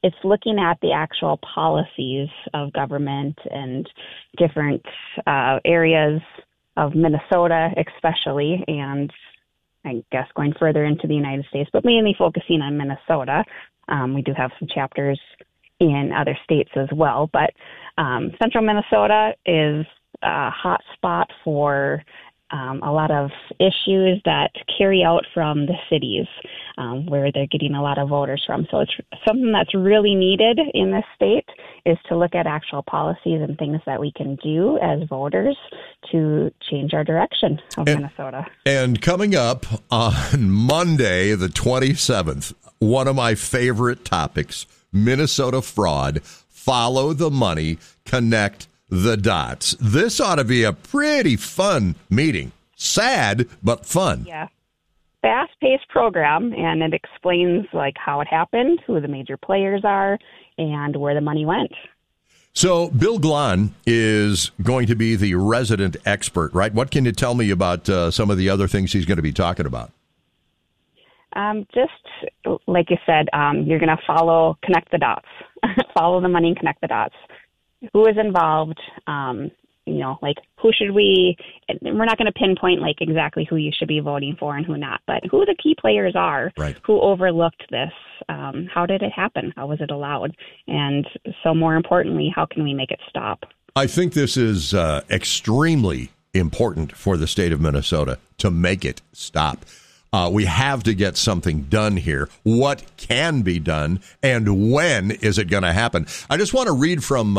it's looking at the actual policies of government and different areas of Minnesota especially, and I guess going further into the United States, but mainly focusing on Minnesota. We do have some chapters in other states as well, but central Minnesota is a hot spot for a lot of issues that carry out from the cities where they're getting a lot of voters from. So it's something that's really needed in this state is to look at actual policies and things that we can do as voters to change our direction of Minnesota. And coming up on Monday, the 27th, one of my favorite topics, Minnesota fraud, follow the money, connect the dots. This ought to be a pretty fun meeting. Sad, but fun. Yeah. Fast-paced program, and it explains like how it happened, who the major players are, and where the money went. So Bill Glahn is going to be the resident expert, right? What can you tell me about some of the other things he's going to be talking about? Just like you said, you're going to connect the dots, follow the money and connect the dots. Who is involved? Like who should we're not going to pinpoint like exactly who you should be voting for and who not, but who the key players are, right, who overlooked this. How did it happen? How was it allowed? And so more importantly, how can we make it stop? I think this is extremely important for the state of Minnesota to make it stop. We have to get something done here. What can be done, and when is it going to happen? I just want to read from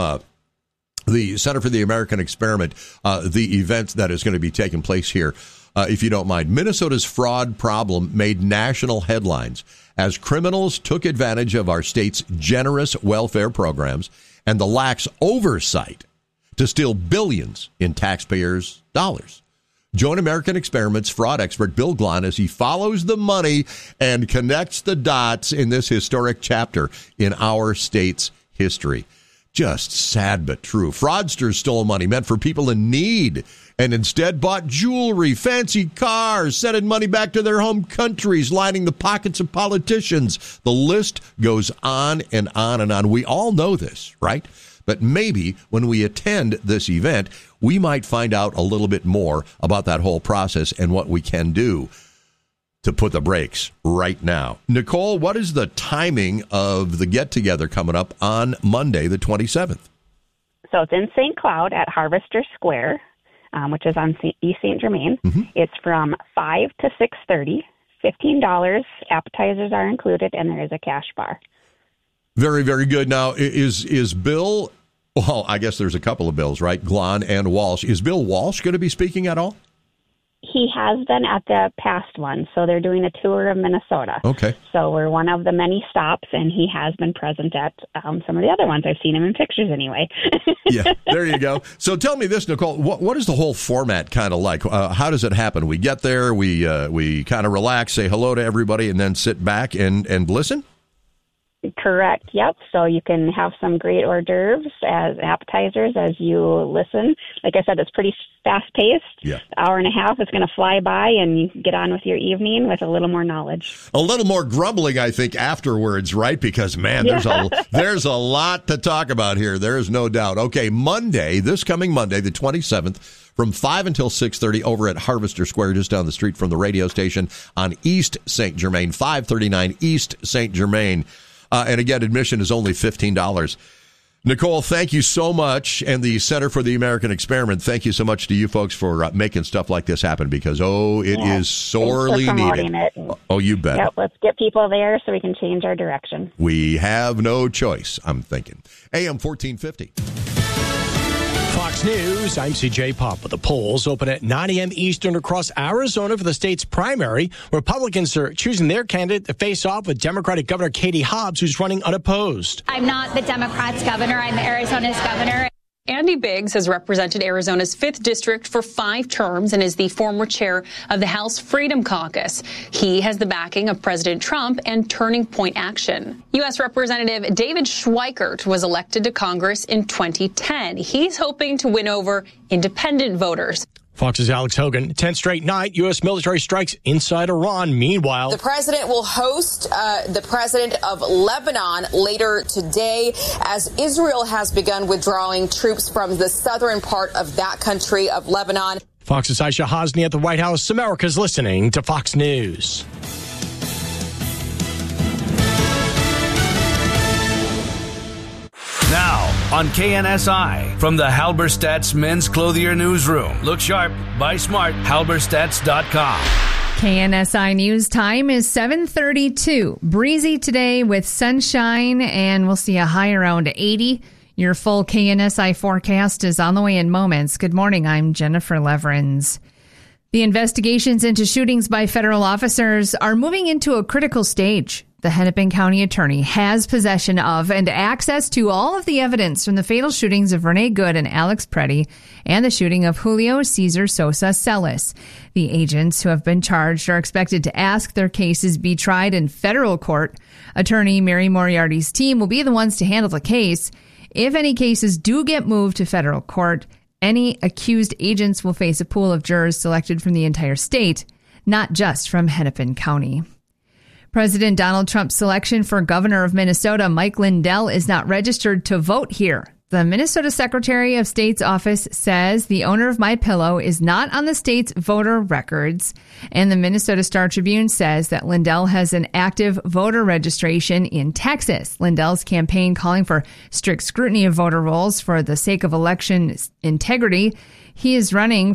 the Center for the American Experiment, the event that is going to be taking place here, if you don't mind. Minnesota's fraud problem made national headlines as criminals took advantage of our state's generous welfare programs and the lax oversight to steal billions in taxpayers' dollars. Join American Experiment's fraud expert Bill Glahn as he follows the money and connects the dots in this historic chapter in our state's history. Just sad but true. Fraudsters stole money meant for people in need and instead bought jewelry, fancy cars, sending money back to their home countries, lining the pockets of politicians. The list goes on and on and on. We all know this, right? But maybe when we attend this event, we might find out a little bit more about that whole process and what we can do to put the brakes right now. Nicole, what is the timing of the get-together coming up on Monday, the 27th? So it's in St. Cloud at Harvester Square, which is on East St. Germain. Mm-hmm. It's from 5 to 6:30, $15. Appetizers are included, and there is a cash bar. Very, very good. Now, is Bill, well, I guess there's a couple of Bills, right? Glahn and Walsh. Is Bill Walsh going to be speaking at all? He has been at the past one, so they're doing a tour of Minnesota. Okay. So we're one of the many stops, and he has been present at some of the other ones. I've seen him in pictures anyway. Yeah, there you go. So tell me this, Nicole, what is the whole format kind of like? How does it happen? We get there, we kind of relax, say hello to everybody, and then sit back and listen? Correct. Yep. So you can have some great hors d'oeuvres as appetizers as you listen. Like I said, it's pretty fast-paced. Yeah. Hour and a half is going to fly by, and you get on with your evening with a little more knowledge. A little more grumbling, I think, afterwards, right? Because, man, there's a lot to talk about here. There is no doubt. Okay, this coming Monday, the 27th, from 5 until 6:30 over at Harvester Square, just down the street from the radio station on East St. Germain, 539 East St. Germain. And again, admission is only $15. Nicole, thank you so much. And the Center for the American Experiment, thank you so much to you folks for making stuff like this happen because, it is sorely needed. Oh, you bet. Yep, let's get people there so we can change our direction. We have no choice, I'm thinking. AM 1450. Fox News, I'm CJ Pop. The polls open at 9 a.m. Eastern across Arizona for the state's primary. Republicans are choosing their candidate to face off with Democratic Governor Katie Hobbs, who's running unopposed. I'm not the Democrats' governor. I'm Arizona's governor. Andy Biggs has represented Arizona's 5th District for 5 terms and is the former chair of the House Freedom Caucus. He has the backing of President Trump and Turning Point Action. U.S. Representative David Schweikert was elected to Congress in 2010. He's hoping to win over independent voters. Fox's Alex Hogan. 10th straight night, U.S. military strikes inside Iran. Meanwhile, the president will host the president of Lebanon later today as Israel has begun withdrawing troops from the southern part of that country of Lebanon. Fox's Aisha Hasni at the White House. America's listening to Fox News. Now, on KNSI, from the Halberstadt's Men's Clothier Newsroom. Look sharp, buy smart, halberstadts.com. KNSI News time is 7:32. Breezy today with sunshine, and we'll see a high around 80. Your full KNSI forecast is on the way in moments. Good morning, I'm Jennifer Leverins. The investigations into shootings by federal officers are moving into a critical stage. The Hennepin County Attorney has possession of and access to all of the evidence from the fatal shootings of Renee Good and Alex Preddy and the shooting of Julio Cesar Sosa Celis. The agents who have been charged are expected to ask their cases be tried in federal court. Attorney Mary Moriarty's team will be the ones to handle the case. If any cases do get moved to federal court, any accused agents will face a pool of jurors selected from the entire state, not just from Hennepin County. President Donald Trump's selection for governor of Minnesota, Mike Lindell, is not registered to vote here. The Minnesota Secretary of State's office says the owner of MyPillow is not on the state's voter records. And the Minnesota Star Tribune says that Lindell has an active voter registration in Texas. Lindell's campaign calling for strict scrutiny of voter rolls for the sake of election integrity. He is running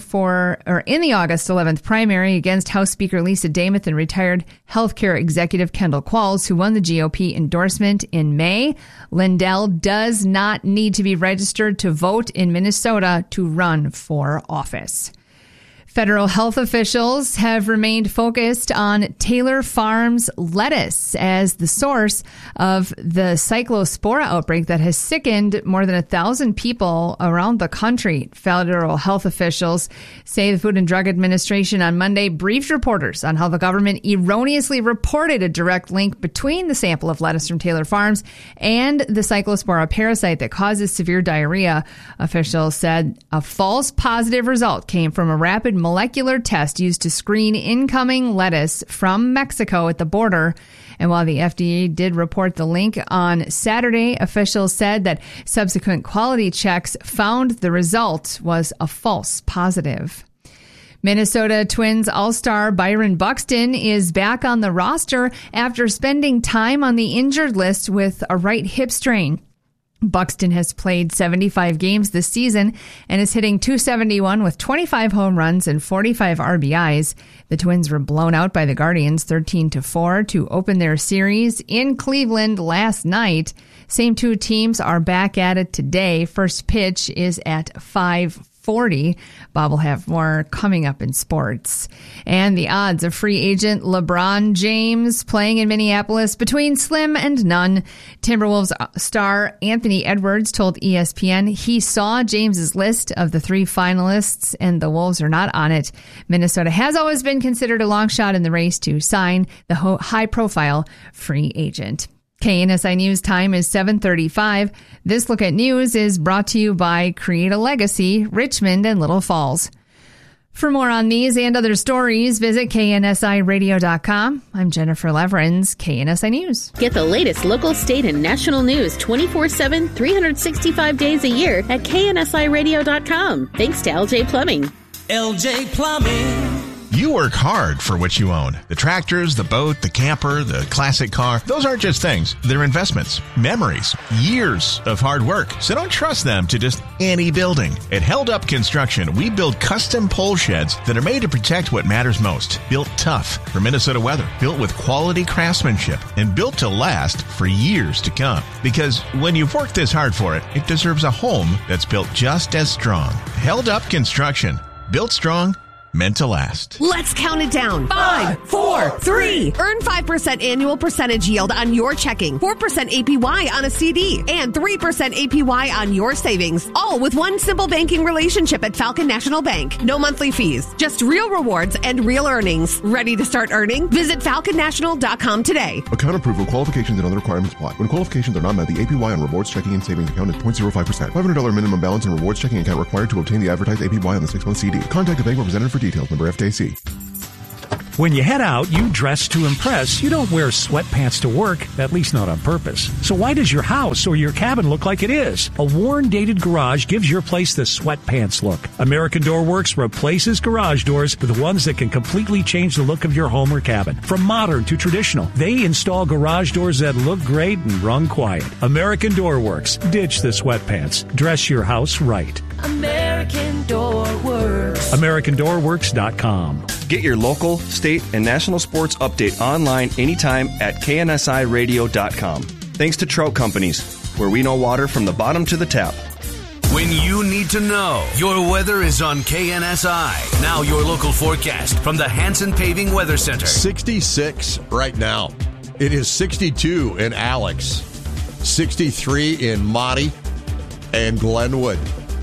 in the August 11th primary against House Speaker Lisa Dameth and retired healthcare executive Kendall Qualls, who won the GOP endorsement in May. Lindell does not need to be registered to vote in Minnesota to run for office. Federal health officials have remained focused on Taylor Farms lettuce as the source of the cyclospora outbreak that has sickened more than 1,000 people around the country. Federal health officials say the Food and Drug Administration on Monday briefed reporters on how the government erroneously reported a direct link between the sample of lettuce from Taylor Farms and the cyclospora parasite that causes severe diarrhea. Officials said a false positive result came from a rapid molecular test used to screen incoming lettuce from Mexico at the border. And while the FDA did report the link on Saturday, officials said that subsequent quality checks found the result was a false positive. Minnesota Twins All-Star Byron Buxton is back on the roster after spending time on the injured list with a right hip strain. Buxton has played 75 games this season and is hitting .271 with 25 home runs and 45 RBIs. The Twins were blown out by the Guardians 13-4 to open their series in Cleveland last night. Same two teams are back at it today. First pitch is at 5:40. Bob will have more coming up in sports. And the odds of free agent LeBron James playing in Minneapolis between slim and none. Timberwolves star Anthony Edwards told ESPN he saw James's list of the 3 finalists and the Wolves are not on it. Minnesota has always been considered a long shot in the race to sign the high-profile free agent. KNSI News time is 7:35. This look at news is brought to you by Create a Legacy, Richmond and Little Falls. For more on these and other stories, visit KNSIRadio.com. I'm Jennifer Leverins, KNSI News. Get the latest local, state, and national news 24/7, 365 days a year at KNSIRadio.com. Thanks to LJ Plumbing. LJ Plumbing. You work hard for what you own. The tractors, the boat, the camper, the classic car. Those aren't just things. They're investments, memories, years of hard work. So don't trust them to just any building. At Held Up Construction, we build custom pole sheds that are made to protect what matters most. Built tough for Minnesota weather. Built with quality craftsmanship and built to last for years to come. Because when you've worked this hard for it, it deserves a home that's built just as strong. Held Up Construction. Built strong, meant to last. Let's count it down. 5, 4, 3. Earn 5% annual percentage yield on your checking, 4% APY on a CD, and 3% APY on your savings. All with one simple banking relationship at Falcon National Bank. No monthly fees, just real rewards and real earnings. Ready to start earning? Visit falconnational.com today. Account approval, qualifications, and other requirements apply. When qualifications are not met, the APY on rewards checking and savings account is 0.05%. $500 minimum balance and rewards checking account required to obtain the advertised APY on the 6-month CD. Contact a bank representative for details. Member FDIC. When you head out, you dress to impress. You don't wear sweatpants to work, at least not on purpose. So why does your house or your cabin look like it is? A worn, dated garage gives your place the sweatpants look. American Door Works replaces garage doors with ones that can completely change the look of your home or cabin. From modern to traditional, they install garage doors that look great and run quiet. American Door Works. Ditch the sweatpants. Dress your house right. American Door Works. AmericanDoorWorks.com. Get your local, state, and national sports update online anytime at KNSIRadio.com. Thanks to Trout Companies, where we know water from the bottom to the tap. When you need to know, your weather is on KNSI. Now your local forecast from the Hanson Paving Weather Center. 66 right now. It is 62 in Alex, 63 in Monty and Glenwood.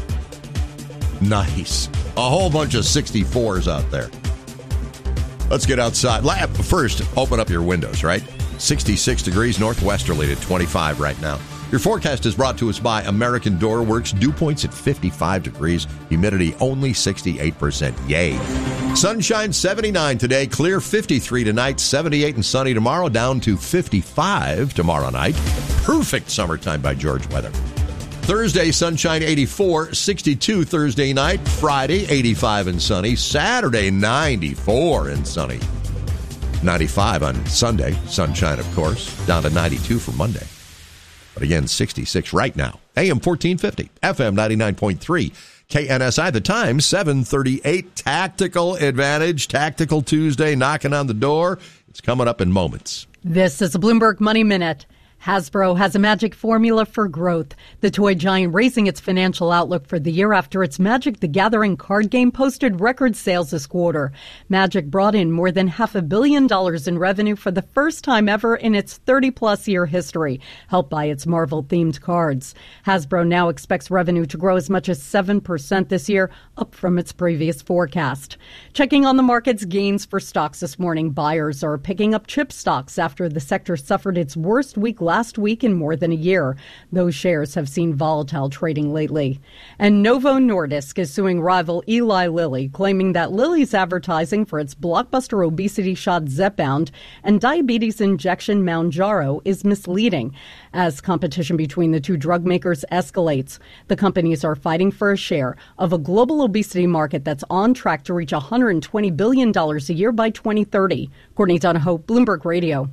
Nice. A whole bunch of 64s out there. Let's get outside. First, open up your windows, right? 66 degrees northwesterly at 25 right now. Your forecast is brought to us by American Door Works. Dew points at 55 degrees. Humidity only 68%. Yay. Sunshine 79 today. Clear 53 tonight. 78 and sunny tomorrow. Down to 55 tomorrow night. Perfect summertime by George Weather. Thursday, sunshine 84, 62 Thursday night. Friday, 85 and sunny. Saturday, 94 and sunny. 95 on Sunday, sunshine, of course. Down to 92 for Monday. But again, 66 right now. AM 1450, FM 99.3. KNSI, the time, 7:38. Tactical Advantage, Tactical Tuesday, knocking on the door. It's coming up in moments. This is a Bloomberg Money Minute. Hasbro has a magic formula for growth. The toy giant raising its financial outlook for the year after its Magic the Gathering card game posted record sales this quarter. Magic brought in more than $500 million in revenue for the first time ever in its 30-plus year history, helped by its Marvel-themed cards. Hasbro now expects revenue to grow as much as 7% this year, up from its previous forecast. Checking on the market's gains for stocks this morning, buyers are picking up chip stocks after the sector suffered its worst week last week in more than a year. Those shares have seen volatile trading lately. And Novo Nordisk is suing rival Eli Lilly, claiming that Lilly's advertising for its blockbuster obesity shot Zepbound and diabetes injection Mounjaro is misleading. As competition between the two drug makers escalates, the companies are fighting for a share of a global obesity market that's on track to reach $120 billion a year by 2030. Courtney Donahoe, Bloomberg Radio.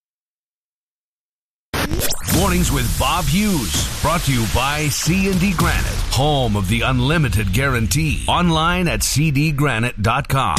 Mornings with Bob Hughes, brought to you by C&D Granite, home of the unlimited guarantee. Online at cdgranite.com.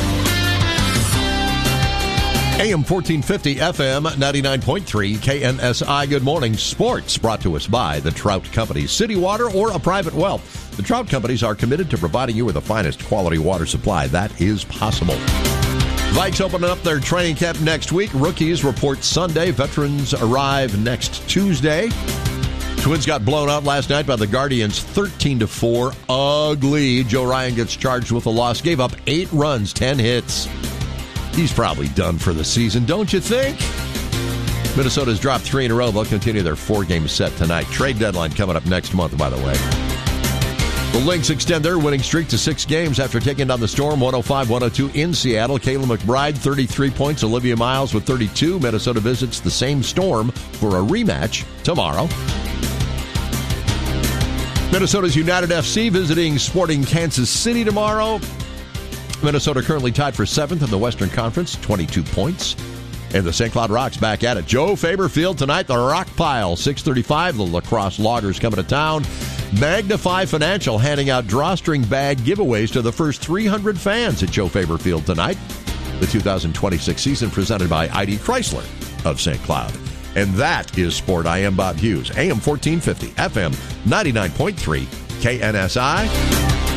AM 1450, FM 99.3, KNSI. Good morning. Sports brought to us by the Trout Companies. City Water or a private well. The Trout Companies are committed to providing you with the finest quality water supply. That is possible. Vikes opening up their training camp next week. Rookies report Sunday. Veterans arrive next Tuesday. Twins got blown out last night by the Guardians 13-4. Ugly. Joe Ryan gets charged with a loss. Gave up 8 runs, 10 hits. He's probably done for the season, don't you think? Minnesota's dropped 3 in a row. They'll continue their 4-game set tonight. Trade deadline coming up next month, by the way. The Lynx extend their winning streak to 6 games after taking down the Storm 105-102 in Seattle. Kayla McBride, 33 points. Olivia Miles with 32. Minnesota visits the same Storm for a rematch tomorrow. Minnesota's United FC visiting Sporting Kansas City tomorrow. Minnesota currently tied for 7th in the Western Conference, 22 points. And the St. Cloud Rocks back at it. Joe Faber Field tonight, the Rock Pile, 6:35. The Lacrosse Loggers coming to town. Magnify Financial handing out drawstring bag giveaways to the first 300 fans at Joe Faber Field tonight. The 2026 season presented by ID Chrysler of St. Cloud. And that is Sport. I am Bob Hughes. AM 1450, FM 99.3, KNSI.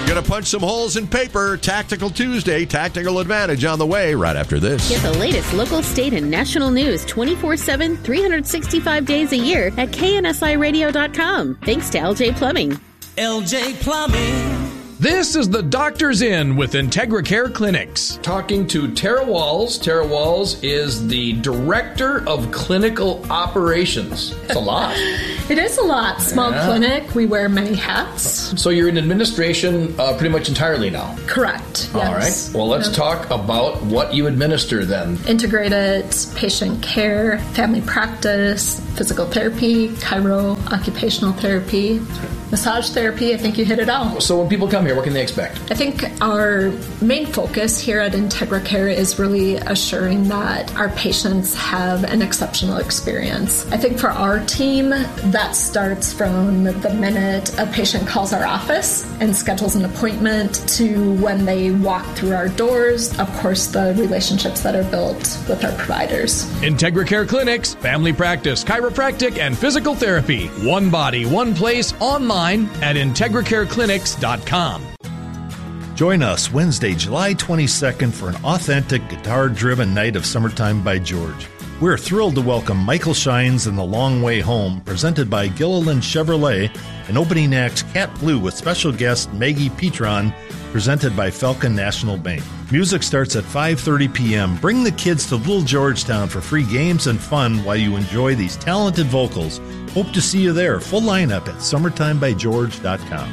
Gonna punch some holes in paper. Tactical Tuesday, Tactical Advantage on the way right after this. Get the latest local, state, and national news 24/7, 365 days a year at KNSIRadio.com. Thanks to LJ Plumbing. LJ Plumbing. This is the Doctor's In with Integra Care Clinics. Talking to Tara Walls. Tara Walls is the Director of Clinical Operations. It's a lot. It is a lot. Small clinic. We wear many hats. So you're in administration pretty much entirely now? Correct. Yes. All right. Well, let's talk about what you administer then. Integrated patient care, family practice, physical therapy, chiro, occupational therapy, massage therapy. I think you hit it all. So when people come here, what can they expect? I think our main focus here at Integra Care is really assuring that our patients have an exceptional experience. I think for our team, that starts from the minute a patient calls our office and schedules an appointment to when they walk through our doors. Of course, the relationships that are built with our providers. Integra Care Clinics, family practice, chiropractic, and physical therapy. One body, one place, online at IntegraCareClinics.com. Join us Wednesday, July 22nd for an authentic guitar-driven night of Summertime by George. We're thrilled to welcome Michael Shines and The Long Way Home, presented by Gilliland Chevrolet, and opening act Cat Blue with special guest Maggie Petron, presented by Falcon National Bank. Music starts at 5:30 p.m. Bring the kids to Little Georgetown for free games and fun while you enjoy these talented vocals. Hope to see you there. Full lineup at summertimebygeorge.com.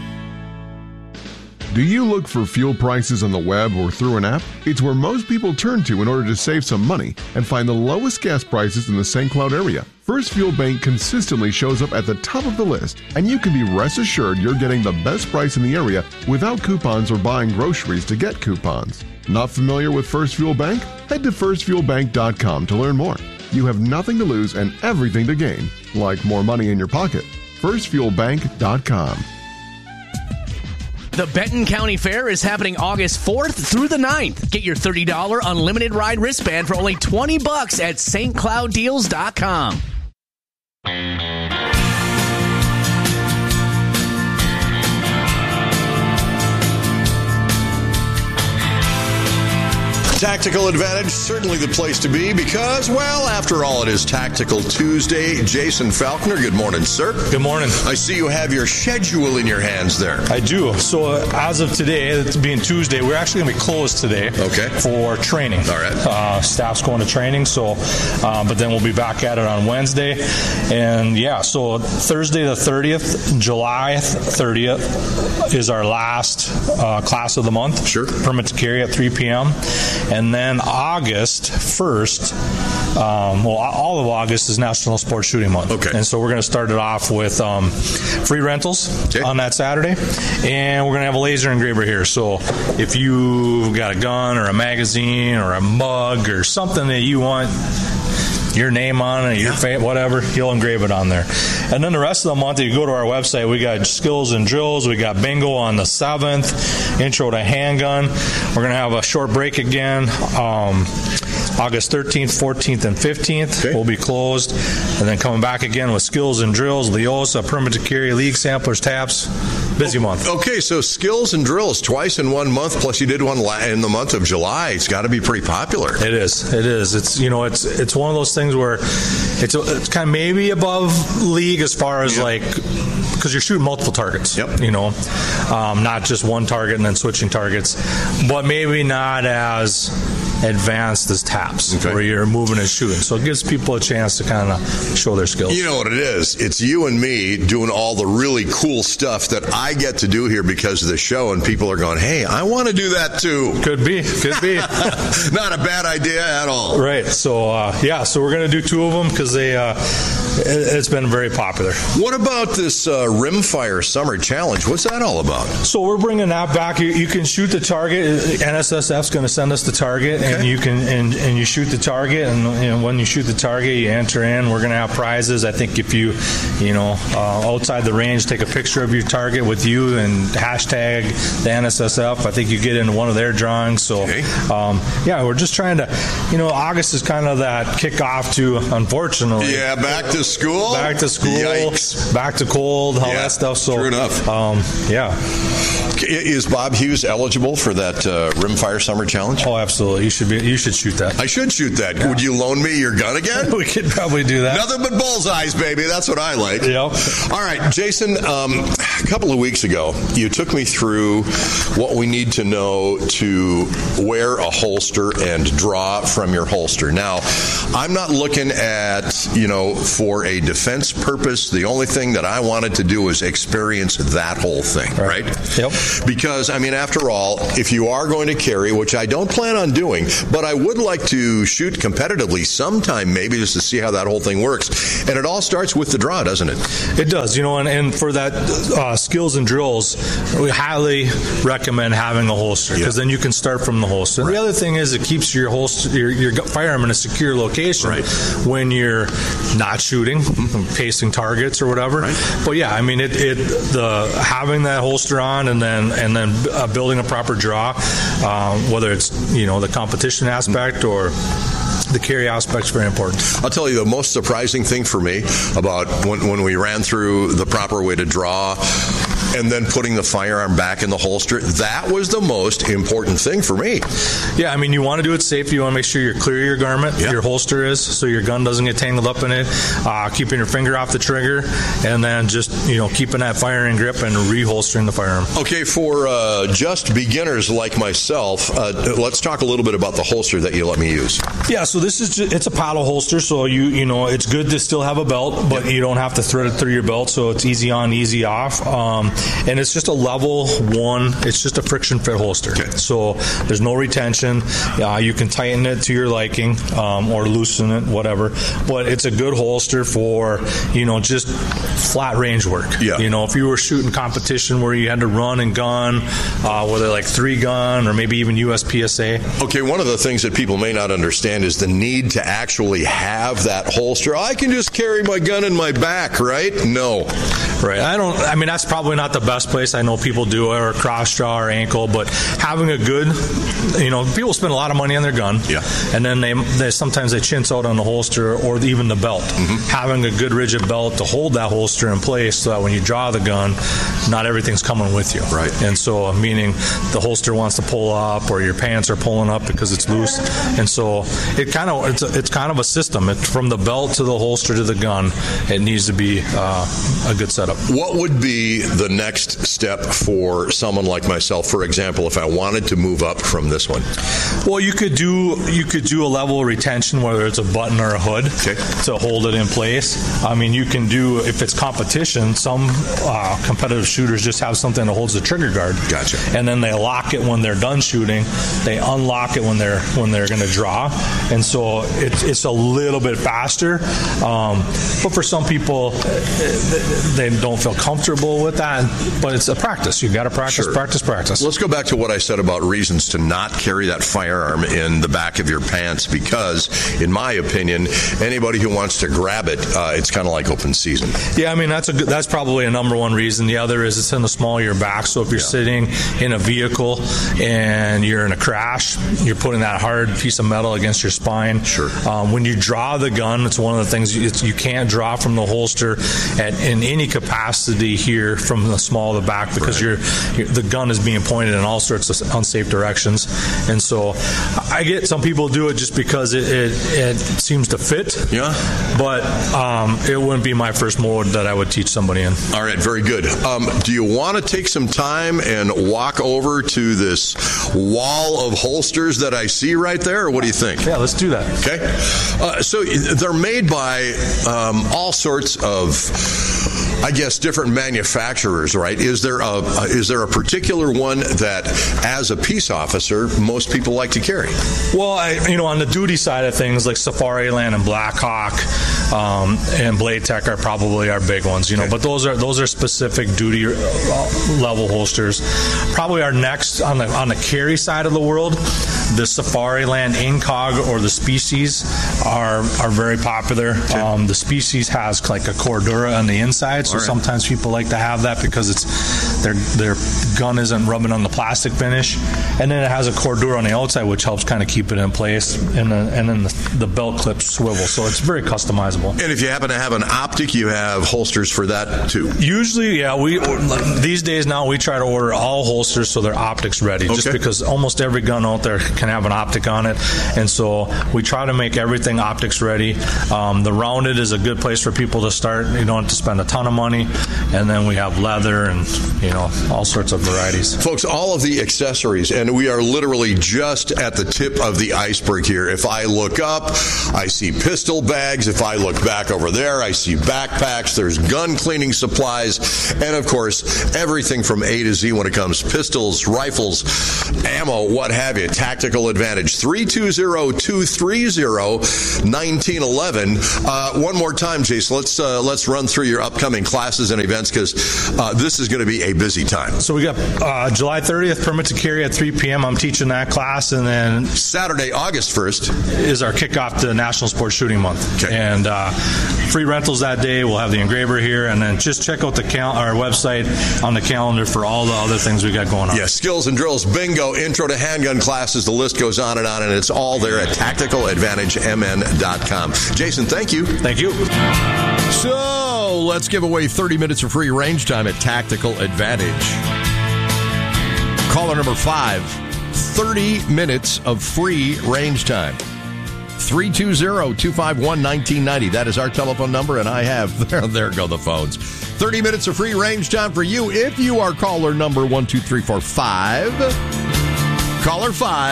Do you look for fuel prices on the web or through an app? It's where most people turn to in order to save some money and find the lowest gas prices in the St. Cloud area. First Fuel Bank consistently shows up at the top of the list, and you can be rest assured you're getting the best price in the area without coupons or buying groceries to get coupons. Not familiar with First Fuel Bank? Head to firstfuelbank.com to learn more. You have nothing to lose and everything to gain, like more money in your pocket. firstfuelbank.com. The Benton County Fair is happening August 4th through the 9th. Get your $30 unlimited ride wristband for only $20 at stclouddeals.com. Tactical Advantage, certainly the place to be because, well, after all, it is Tactical Tuesday. Jason Falconer, good morning, sir. Good morning. I see you have your schedule in your hands there. I do. So as of today, it's being Tuesday, we're actually going to be closed today for training. All right. Staff's going to training, so but then we'll be back at it on Wednesday. And yeah, so Thursday the 30th, July 30th is our last class of the month. Sure. Permit to carry at 3 p.m. And then August 1st, all of August is National Sports Shooting Month. Okay. And so we're going to start it off with free rentals on that Saturday. And we're going to have a laser engraver here. So if you've got a gun or a magazine or a mug or something that you want your name on it, your whatever, you'll engrave it on there. And then the rest of the month, if you go to our website, we got skills and drills. We got bingo on the 7th, intro to handgun. We're going to have a short break again. August 13th, 14th, and 15th will be closed. And then coming back again with skills and drills, Leosa, permit to carry, league samplers, taps. Busy month. Okay, so skills and drills twice in 1 month, plus you did one in the month of July. It's got to be pretty popular. It is. It's it's one of those things where it's kind of maybe above league as far as like, because you're shooting multiple targets. Yep. Not just one target and then switching targets, but maybe not as advanced as taps, where you're moving and shooting. So it gives people a chance to kind of show their skills. You know what it is? It's you and me doing all the really cool stuff that I get to do here because of the show, and people are going, hey, I want to do that too. Could be. Not a bad idea at all. Right. So, so we're going to do 2 of them because it's been very popular. What about this Rimfire Summer Challenge? What's that all about? So we're bringing that back. You can shoot the target. NSSF's going to send us the target, and you can and you shoot the target, and when you shoot the target, you enter in. We're going to have prizes. I think if you outside the range, take a picture of your target with you and hashtag the NSSF. I think you get into one of their drawings. So, we're just trying to, August is kind of that kickoff to, unfortunately. Yeah, back to school. Yikes. Back to cold, all that stuff. So, true enough. Is Bob Hughes eligible for that Rimfire Summer Challenge? Oh, absolutely. You should shoot that. I should shoot that. Yeah. Would you loan me your gun again? We could probably do that. Nothing but bullseyes, baby. That's what I like. Yep. All right, Jason, a couple of weeks ago, you took me through what we need to know to wear a holster and draw from your holster. Now, I'm not looking at, for a defense purpose. The only thing that I wanted to do was experience that whole thing, right? Yep. Because, after all, if you are going to carry, which I don't plan on doing, but I would like to shoot competitively sometime, maybe just to see how that whole thing works. And it all starts with the draw, doesn't it? It does, and for that skills and drills, we highly recommend having a holster, because then you can start from the holster. Right. The other thing is it keeps your holster, your firearm in a secure location when you're not shooting, pacing targets or whatever. Right. But having that holster on and then building a proper draw, whether it's the competition aspect or the carry aspect is very important. I'll tell you the most surprising thing for me about when we ran through the proper way to draw and then putting the firearm back in the holster, that was the most important thing for me. Yeah, you want to do it safe. You want to make sure you're clear of your garment, your holster is, so your gun doesn't get tangled up in it, keeping your finger off the trigger, and then just, keeping that firing grip and reholstering the firearm. Okay, for just beginners like myself, let's talk a little bit about the holster that you let me use. Yeah, so this is it's a paddle holster, so it's good to still have a belt, but you don't have to thread it through your belt, so it's easy on, easy off. And it's just a level one. It's just a friction fit holster. Okay. So there's no retention. You can tighten it to your liking or loosen it, whatever. But it's a good holster for, just flat range work. Yeah. If you were shooting competition where you had to run and gun, whether like 3-gun or maybe even USPSA. Okay, one of the things that people may not understand is the need to actually have that holster. I can just carry my gun in my back, right? No. Right. That's probably not the best place. I know people do it, or cross jaw or ankle, but having a good, people spend a lot of money on their gun. Yeah. And then they sometimes they chintz out on the holster or even the belt. Mm-hmm. Having a good rigid belt to hold that holster in place so that when you draw the gun, not everything's coming with you. Right. And so, meaning the holster wants to pull up or your pants are pulling up because it's loose. And so it's kind of a system. From the belt to the holster to the gun, it needs to be a good setup. What would be the next step for someone like myself, for example, if I wanted to move up from this one? Well, you could do a level of retention, whether it's a button or a hood, to hold it in place. You can do, if it's competition, some competitive shooters just have something that holds the trigger guard. Gotcha. And then they lock it when they're done shooting. They unlock it when they're going to draw. And so it's a little bit faster. But for some people, they don't feel comfortable with that. But it's a practice. You've got to practice, practice. Let's go back to what I said about reasons to not carry that firearm in the back of your pants, because, in my opinion, anybody who wants to grab it, it's kind of like open season. Yeah, that's probably a number one reason. The other is it's in the small of your back. So if you're sitting in a vehicle and you're in a crash, you're putting that hard piece of metal against your spine. Sure. When you draw the gun, it's one of the things you can't draw from the holster in any capacity here from the small of the back, because the gun is being pointed in all sorts of unsafe directions. And so I get some people do it just because it seems to fit. Yeah. But it wouldn't be my first mode that I would teach somebody in. All right, very good. Do you want to take some time and walk over to this wall of holsters that I see right there, or what do you think? Yeah, let's do that. Okay. So they're made by all sorts of I guess different manufacturers, right? Is there a particular one that, as a peace officer, most people like to carry? Well, on the duty side of things, like Safariland and Blackhawk and Blade Tech are probably our big ones, but those are specific duty level holsters. Probably our next on the carry side of the world, the Safariland Incog or the Species are very popular. The Species has like a Cordura on the inside, so sometimes people like to have that because it's their gun isn't rubbing on the plastic finish, and then it has a Cordura on the outside, which helps kind of keep it in place, and then the belt clips swivel, so it's very customizable. And if you happen to have an optic, you have holsters for that too. Usually, yeah. These days now we try to order all holsters so they're optics ready, just because almost every gun out there can have an optic on it, and so we try to make everything optics ready. The rounded is a good place for people to start. You don't have to spend a ton of money, and then we have leather and all sorts of varieties. Folks, all of the accessories, and we are literally just at the tip of the iceberg here. If I look up, I see pistol bags. If I look back over there, I see backpacks. There's gun cleaning supplies, and of course, everything from A to Z when it comes pistols, rifles, ammo, what have you. Tactical Advantage, 320-230-1911. One more time, Jason, let's run through your upcoming classes and events, because this is going to be a busy time. So we got July 30th, Permit to Carry at 3 p.m. I'm teaching that class, and then Saturday, August 1st is our kickoff to National Sports Shooting Month. Okay. And free rentals that day. We'll have the engraver here, and then just check out our website on the calendar for all the other things we got going on. Yeah, skills and drills, bingo, intro to handgun classes, the list goes on, and it's all there at tacticaladvantagemn.com. Jason, thank you. Thank you. So let's give away 30 minutes of free range time at Tactical Advantage. Caller number 5, 30 minutes of free range time. 320-251-1990. That is our telephone number, and I have, there go the phones. 30 minutes of free range time for you if you are caller number 12345. Caller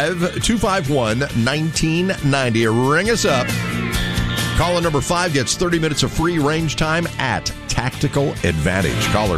5-251-1990. Ring us up. Caller number 5 gets 30 minutes of free range time at Tactical Advantage. Caller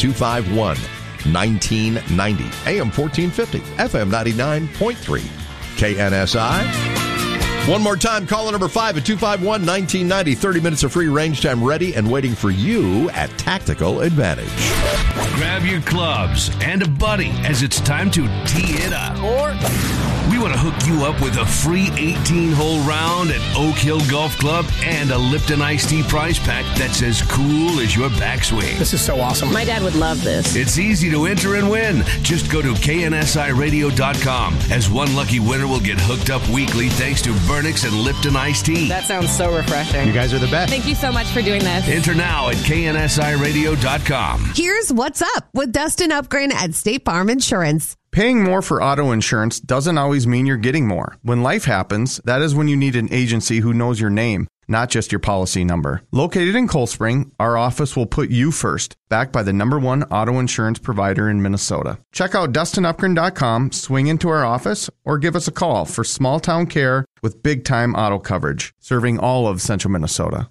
5-251-1990. AM 1450, FM 99.3. KNSI. One more time, caller number 5-251-1990. 30 minutes of free range time ready and waiting for you at Tactical Advantage. Grab your clubs and a buddy as it's time to tee it up. Or we want to hook you up with a free 18-hole round at Oak Hill Golf Club and a Lipton Iced Tea prize pack that's as cool as your backswing. This is so awesome. My dad would love this. It's easy to enter and win. Just go to KNSIRadio.com, as one lucky winner will get hooked up weekly thanks to Burnix and Lipton Iced Tea. That sounds so refreshing. You guys are the best. Thank you so much for doing this. Enter now at KNSIRadio.com. Here's what's up with Dustin Upgren at State Farm Insurance. Paying more for auto insurance doesn't always mean you're getting more. When life happens, that is when you need an agency who knows your name, not just your policy number. Located in Cold Spring, our office will put you first, backed by the #1 auto insurance provider in Minnesota. Check out DustinUpgren.com, swing into our office, or give us a call for small town care with big time auto coverage, serving all of central Minnesota.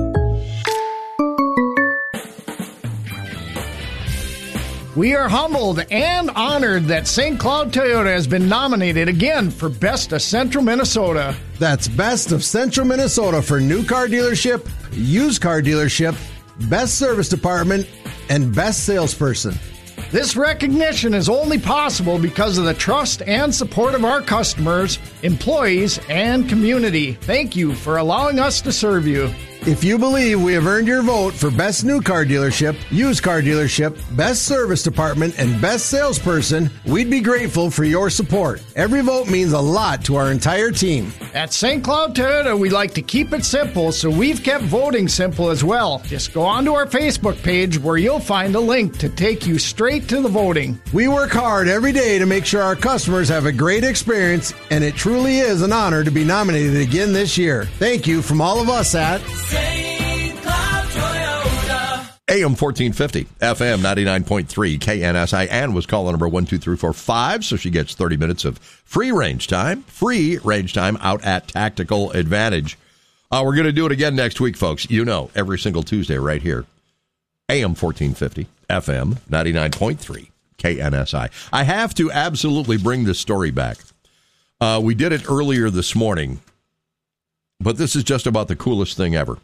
We are humbled and honored that St. Cloud Toyota has been nominated again for Best of Central Minnesota. That's Best of Central Minnesota for new car dealership, used car dealership, best service department, and best salesperson. This recognition is only possible because of the trust and support of our customers, employees, and community. Thank you for allowing us to serve you. If you believe we have earned your vote for Best New Car Dealership, Used Car Dealership, Best Service Department, and Best Salesperson, we'd be grateful for your support. Every vote means a lot to our entire team. At St. Cloud Toyota, we like to keep it simple, so we've kept voting simple as well. Just go onto our Facebook page where you'll find a link to take you straight to the voting. We work hard every day to make sure our customers have a great experience, and it truly is an honor to be nominated again this year. Thank you from all of us at St. Cloud Toyota. AM 1450, FM 99.3, KNSI. Ann was caller number 12345, so she gets 30 minutes of free range time out at Tactical Advantage. We're going to do it again next week, folks. You know, every single Tuesday right here. AM 1450, FM 99.3, KNSI. I have to absolutely bring this story back. We did it earlier this morning, but this is just about the coolest thing ever.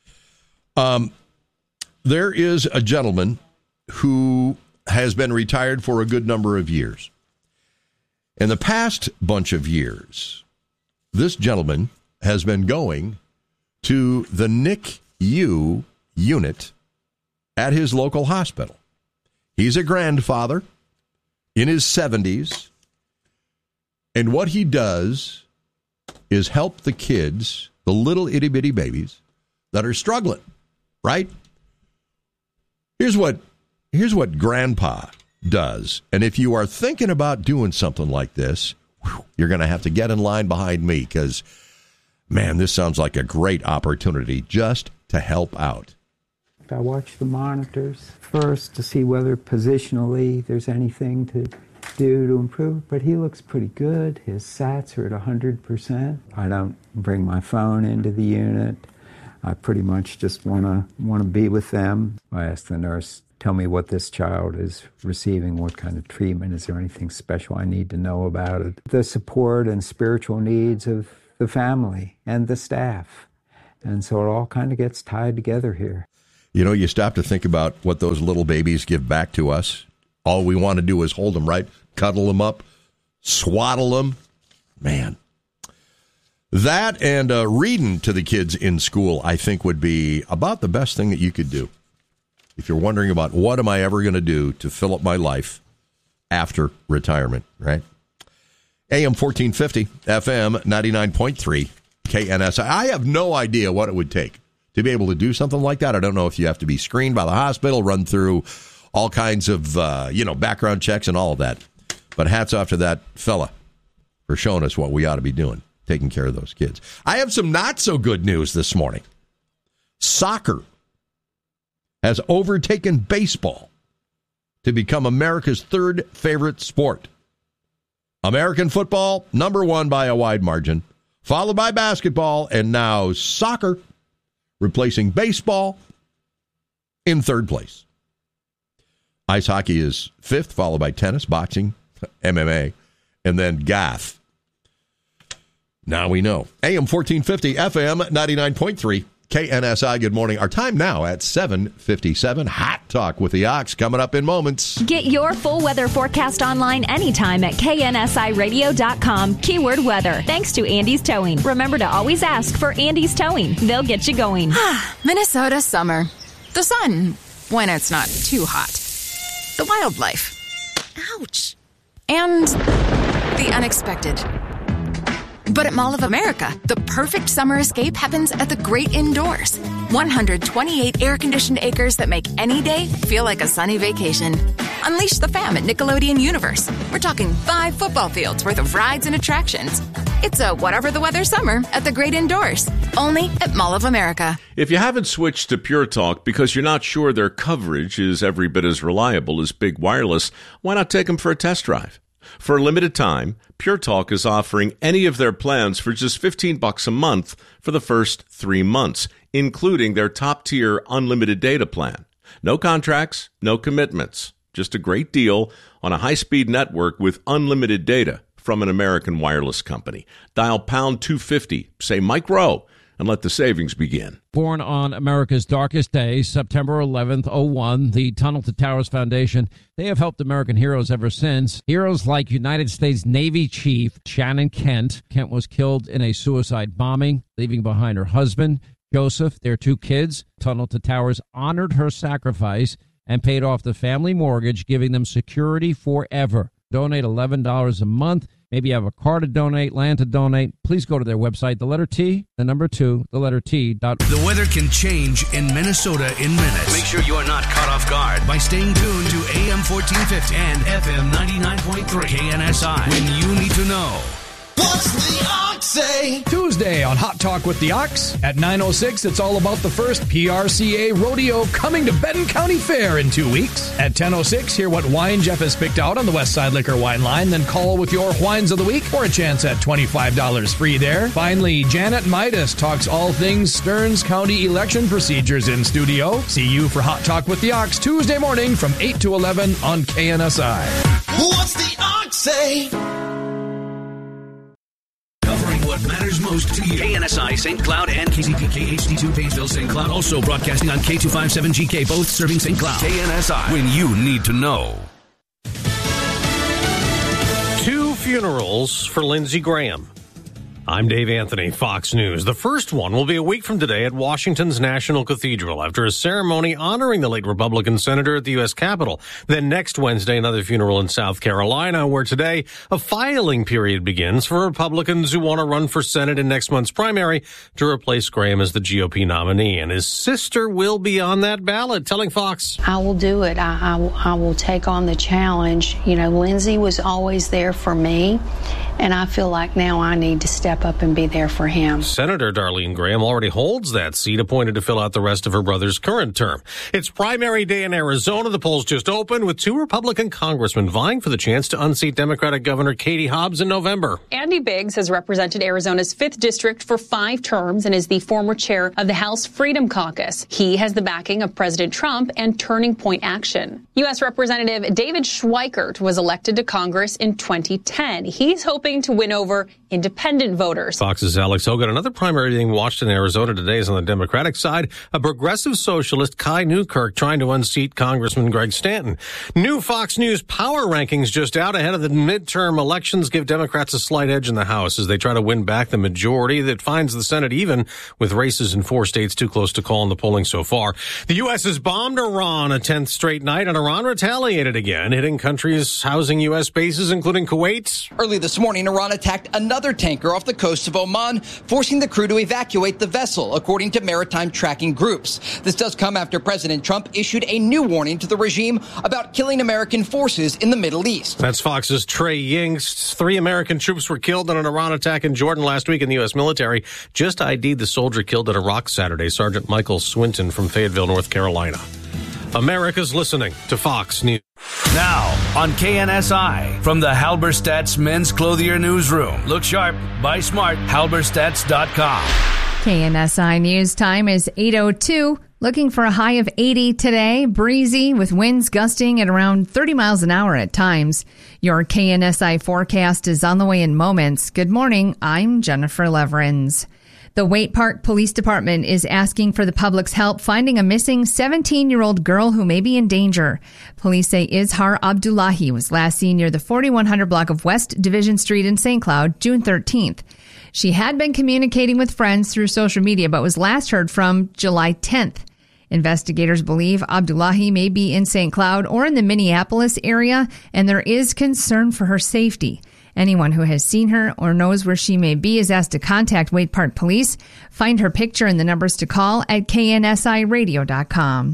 There is a gentleman who has been retired for a good number of years. In the past bunch of years, this gentleman has been going to the NICU unit at his local hospital. He's a grandfather in his 70s, and what he does is help the kids, the little itty-bitty babies that are struggling, right? Here's what Grandpa does, and if you are thinking about doing something like this, you're going to have to get in line behind me because, man, this sounds like a great opportunity just to help out. I watch the monitors first to see whether positionally there's anything to do to improve, but he looks pretty good. His SATs are at 100%. I don't bring my phone into the unit. I pretty much just want to be with them. I ask the nurse, tell me what this child is receiving, what kind of treatment, is there anything special I need to know about it? The support and spiritual needs of the family and the staff. And so it all kind of gets tied together here. You know, you stop to think about what those little babies give back to us. All we want to do is hold them, right? Cuddle them up, swaddle them. Man. That and reading to the kids in school, I think, would be about the best thing that you could do. If you're wondering about what am I ever going to do to fill up my life after retirement, right? AM 1450, FM 99.3, KNSI. I have no idea what it would take to be able to do something like that. I don't know if you have to be screened by the hospital, run through all kinds of, background checks and all of that. But hats off to that fella for showing us what we ought to be doing, taking care of those kids. I have some not so good news this morning. Soccer has overtaken baseball to become America's third favorite sport. American football, number one by a wide margin, followed by basketball, and now soccer, replacing baseball in third place. Ice hockey is fifth, followed by tennis, boxing, MMA, and then golf. Now we know. AM 1450, FM 99.3, KNSI. Good morning. Our time now at 7:57. Hot Talk with the Ox coming up in moments. Get your full weather forecast online anytime at KNSIRadio.com. Keyword weather. Thanks to Andy's Towing. Remember to always ask for Andy's Towing. They'll get you going. Minnesota summer. The sun, when it's not too hot. The wildlife. Ouch. And the unexpected. But at Mall of America, the perfect summer escape happens at the great indoors. 128 air-conditioned acres that make any day feel like a sunny vacation. Unleash the fam at Nickelodeon Universe. We're talking 5 football fields worth of rides and attractions. It's a whatever the weather summer at the great indoors. Only at Mall of America. If you haven't switched to Pure Talk because you're not sure their coverage is every bit as reliable as Big Wireless, why not take them for a test drive? For a limited time, Pure Talk is offering any of their plans for just $15 a month for the first 3 months, including their top-tier unlimited data plan. No contracts, no commitments. Just a great deal on a high-speed network with unlimited data from an American wireless company. Dial pound 250, say Mike Rowe, and let the savings begin. Born on America's darkest day, September 11th, 01, the Tunnel to Towers Foundation, they have helped American heroes ever since. Heroes like United States Navy Chief Shannon Kent. Kent was killed in a suicide bombing, leaving behind her husband, Joseph, their 2 kids. Tunnel to Towers honored her sacrifice and paid off the family mortgage, giving them security forever. Donate $11 a month. Maybe you have a car to donate, land to donate. Please go to their website, the letter T, the number 2, the letter T. The weather can change in Minnesota in minutes. Make sure you are not caught off guard by staying tuned to AM 1450 and FM 99.3 KNSI when you need to know. 101.9 What's the Ox say? Tuesday on Hot Talk with the Ox at 9:06, it's all about the first PRCA rodeo coming to Benton County Fair in 2 weeks. At 10:06, hear what wine Jeff has picked out on the West Side Liquor Wine Line, then call with your wines of the week for a chance at $25 free there. Finally, Janet Midas talks all things Stearns County election procedures in studio. See you for Hot Talk with the Ox Tuesday morning from 8 to 11 on KNSI. What's the Ox say? Covering what matters most to you. KNSI St. Cloud and KCPK HD2 Painesville St. Cloud. Also broadcasting on K257GK, both serving St. Cloud. KNSI, when you need to know. 2 funerals for Lindsey Graham. I'm Dave Anthony, Fox News. The first one will be a week from today at Washington's National Cathedral after a ceremony honoring the late Republican senator at the U.S. Capitol. Then next Wednesday, another funeral in South Carolina, where today a filing period begins for Republicans who want to run for Senate in next month's primary to replace Graham as the GOP nominee. And his sister will be on that ballot, telling Fox, I will do it. I will take on the challenge. You know, Lindsey was always there for me, and I feel like now I need to step up and be there for him. Senator Darlene Graham already holds that seat, appointed to fill out the rest of her brother's current term. It's primary day in Arizona. The polls just opened, with 2 Republican congressmen vying for the chance to unseat Democratic Governor Katie Hobbs in November. Andy Biggs has represented Arizona's 5th district for 5 terms and is the former chair of the House Freedom Caucus. He has the backing of President Trump and Turning Point Action. U.S. Representative David Schweikert was elected to Congress in 2010. He's hoping to win over independent voters. Fox's Alex Hogan. Another primary being watched in Arizona today is on the Democratic side. A progressive socialist, Kai Newkirk, trying to unseat Congressman Greg Stanton. New Fox News power rankings just out ahead of the midterm elections give Democrats a slight edge in the House as they try to win back the majority that finds the Senate even, with races in 4 states too close to call in the polling so far. The U.S. has bombed Iran a 10th straight night, and Iran retaliated again, hitting countries housing U.S. bases, including Kuwait. Early this morning, Iran attacked another tanker off the coast of Oman, forcing the crew to evacuate the vessel, according to maritime tracking groups. This does come after President Trump issued a new warning to the regime about killing American forces in the Middle East. That's Fox's Trey Yingst. 3 American troops were killed in an Iran attack in Jordan last week, and the U.S. military just ID'd the soldier killed in Iraq Saturday, Sergeant Michael Swinton from Fayetteville, North Carolina. America's listening to Fox News. Now, on KNSI, from the Halberstadt's Men's Clothier Newsroom. Look sharp, buy smart, halberstats.com. KNSI News Time is 8:02. Looking for a high of 80 today. Breezy with winds gusting at around 30 miles an hour at times. Your KNSI forecast is on the way in moments. Good morning. I'm Jennifer Leverins. The Waite Park Police Department is asking for the public's help finding a missing 17-year-old girl who may be in danger. Police say Izhar Abdullahi was last seen near the 4100 block of West Division Street in St. Cloud, June 13th. She had been communicating with friends through social media, but was last heard from July 10th. Investigators believe Abdullahi may be in St. Cloud or in the Minneapolis area, and there is concern for her safety. Anyone who has seen her or knows where she may be is asked to contact Waite Park Police. Find her picture and the numbers to call at KNSIRadio.com.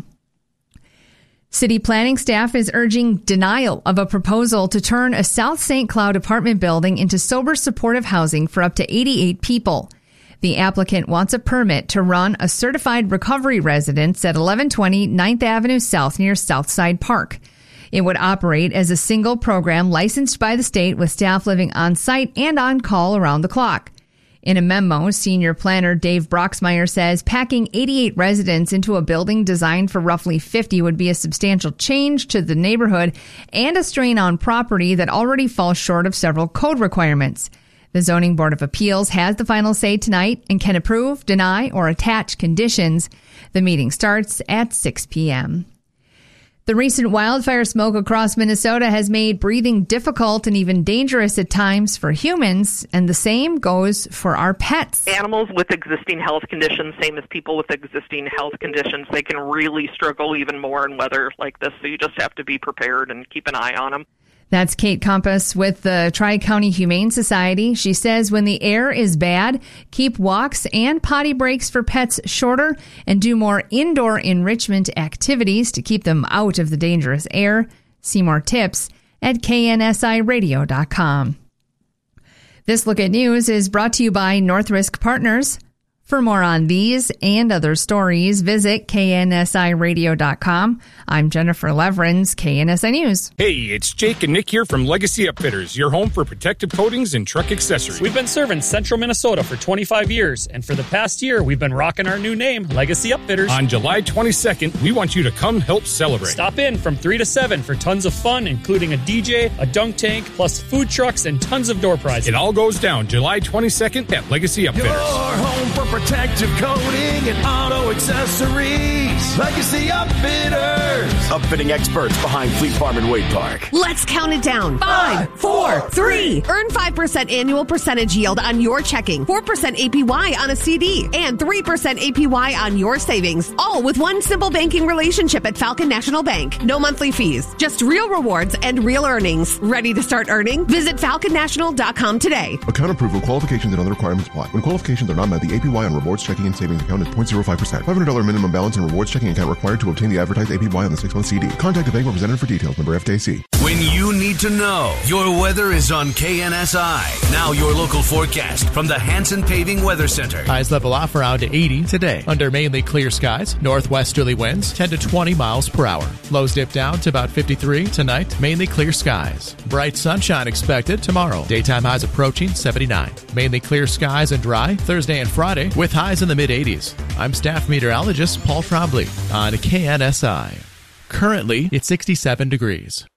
City planning staff is urging denial of a proposal to turn a South St. Cloud apartment building into sober supportive housing for up to 88 people. The applicant wants a permit to run a certified recovery residence at 1120 9th Avenue South near Southside Park. It would operate as a single program licensed by the state with staff living on site and on call around the clock. In a memo, senior planner Dave Broxmeyer says packing 88 residents into a building designed for roughly 50 would be a substantial change to the neighborhood and a strain on property that already falls short of several code requirements. The Zoning Board of Appeals has the final say tonight and can approve, deny, or attach conditions. The meeting starts at 6 p.m. The recent wildfire smoke across Minnesota has made breathing difficult and even dangerous at times for humans, and the same goes for our pets. Animals with existing health conditions, same as people with existing health conditions, they can really struggle even more in weather like this, so you just have to be prepared and keep an eye on them. That's Kate Compass with the Tri-County Humane Society. She says when the air is bad, keep walks and potty breaks for pets shorter and do more indoor enrichment activities to keep them out of the dangerous air. See more tips at KNSIRadio.com. This Look at News is brought to you by Northrisk Partners. For more on these and other stories, visit KNSIRadio.com. I'm Jennifer Leverins, KNSI News. Hey, it's Jake and Nick here from Legacy Upfitters, your home for protective coatings and truck accessories. We've been serving Central Minnesota for 25 years, and for the past year, we've been rocking our new name, Legacy Upfitters. On July 22nd, we want you to come help celebrate. Stop in from 3 to 7 for tons of fun, including a DJ, a dunk tank, plus food trucks and tons of door prizes. It all goes down July 22nd at Legacy Upfitters. Your home for protective coating and auto accessories. Legacy Upfitters. Upfitting experts behind Fleet Farm and Wade Park. Let's count it down. 5, 4, 3. Earn 5% annual percentage yield on your checking, 4% APY on a CD, and 3% APY on your savings. All with one simple banking relationship at Falcon National Bank. No monthly fees, just real rewards and real earnings. Ready to start earning? Visit falconnational.com today. Account approval, qualifications, and other requirements apply. When qualifications are not met, the APY on rewards checking and savings account is 0.05%. $500 minimum balance and rewards checking account required to obtain the advertised APY on the 6-month CD. Contact the bank representative for details. Member FDIC. When you need to know, your weather is on KNSI. Now your local forecast from the Hanson Paving Weather Center. Highs level off around 80 today. Under mainly clear skies, northwesterly winds 10 to 20 miles per hour. Lows dip down to about 53 tonight. Mainly clear skies. Bright sunshine expected tomorrow. Daytime highs approaching 79. Mainly clear skies and dry Thursday and Friday with highs in the mid-80s. I'm staff meteorologist Paul Trombley on KNSI. Currently, it's 67 degrees.